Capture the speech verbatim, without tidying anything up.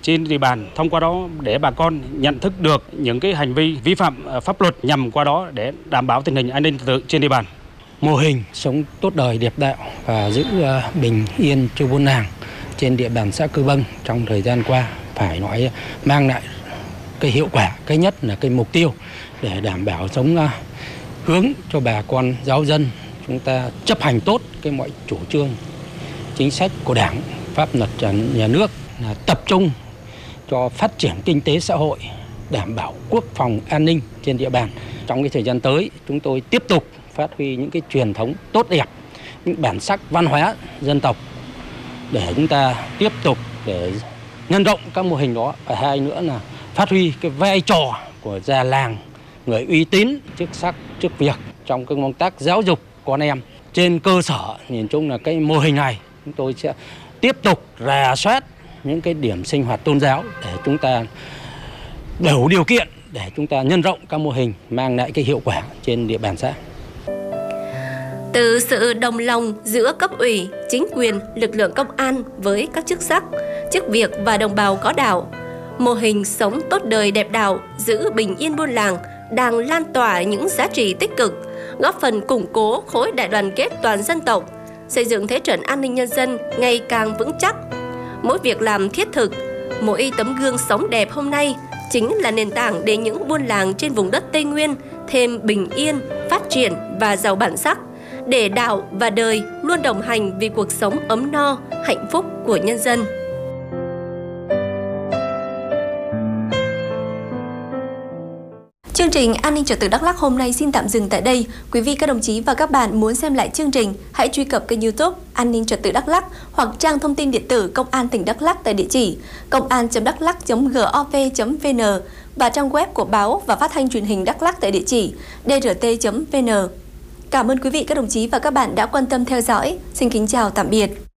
trên địa bàn, thông qua đó để bà con nhận thức được những cái hành vi vi phạm pháp luật, nhằm qua đó để đảm bảo tình hình an ninh trật tự trên địa bàn. Mô hình sống tốt đời đẹp đạo và giữ bình yên cho buôn làng trên địa bàn xã Cư Bâng trong thời gian qua phải nói mang lại cái hiệu quả, cái nhất là cái mục tiêu để đảm bảo sống hướng cho bà con giáo dân chúng ta chấp hành tốt cái mọi chủ trương chính sách của Đảng, pháp luật nhà nước, là tập trung cho phát triển kinh tế xã hội, đảm bảo quốc phòng an ninh trên địa bàn. Trong cái thời gian tới, chúng tôi tiếp tục phát huy những cái truyền thống tốt đẹp, những bản sắc văn hóa dân tộc để chúng ta tiếp tục để nhân rộng các mô hình đó. Và hai nữa là phát huy cái vai trò của già làng, người uy tín, chức sắc, chức việc trong cái công tác giáo dục con em. Trên cơ sở nhìn chung là cái mô hình này chúng tôi sẽ tiếp tục rà soát những cái điểm sinh hoạt tôn giáo để chúng ta đủ điều kiện để chúng ta nhân rộng các mô hình mang lại cái hiệu quả trên địa bàn xã. Từ sự đồng lòng giữa cấp ủy, chính quyền, lực lượng công an với các chức sắc, chức việc và đồng bào có đạo, mô hình sống tốt đời đẹp đạo, giữ bình yên buôn làng đang lan tỏa những giá trị tích cực, góp phần củng cố khối đại đoàn kết toàn dân tộc, xây dựng thế trận an ninh nhân dân ngày càng vững chắc. Mỗi việc làm thiết thực, mỗi tấm gương sống đẹp hôm nay chính là nền tảng để những buôn làng trên vùng đất Tây Nguyên thêm bình yên, phát triển và giàu bản sắc, để đạo và đời luôn đồng hành vì cuộc sống ấm no, hạnh phúc của nhân dân. Chương trình An ninh trật tự Đắk Lắk hôm nay xin tạm dừng tại đây. Quý vị, các đồng chí và các bạn muốn xem lại chương trình, hãy truy cập kênh YouTube An ninh trật tự Đắk Lắk hoặc trang thông tin điện tử Công an tỉnh Đắk Lắk tại địa chỉ công an chấm đắk lắk chấm gov chấm vn và trang web của báo và phát thanh truyền hình Đắk Lắk tại địa chỉ d r t chấm v n. Cảm ơn quý vị, các đồng chí và các bạn đã quan tâm theo dõi. Xin kính chào tạm biệt.